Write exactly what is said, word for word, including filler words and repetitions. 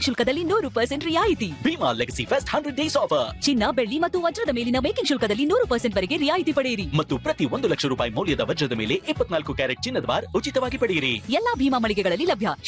Making ಶುಲ್ಕದಲ್ಲಿ ನೂರು percent ರಿಯಾಯಿತಿ. Bima legacy fest hundred days offer. ಚಿನ್ನ, ಬೆಳ್ಳಿ ಮತ್ತು ವಜ್ರದ ಮೇಲಿನ ಮೇಕಿಂಗ್ ಶುಲ್ಕದಲ್ಲಿ ನೂರು ಪರ್ಸೆಂಟ್ ವರೆಗೆ ರಿಯಾಯಿತಿ ಪಡೆಯಿರಿ. ಮತ್ತು ಪ್ರತಿ ಒಂದು ಲಕ್ಷ ರೂಪಾಯಿ ಮೌಲ್ಯದ ವಜ್ರದ ಮೇಲೆ ಇಪ್ಪತ್ನಾಲ್ಕು ಕ್ಯಾರೆಟ್ ಚಿನ್ನದ ಬಾರ್ ಉಚಿತವಾಗಿ ಪಡೆಯಿರಿ. ಎಲ್ಲಾ ಭೀಮಾ ಮಳಿಗೆಗಳಲ್ಲಿ ಲಭ್ಯ.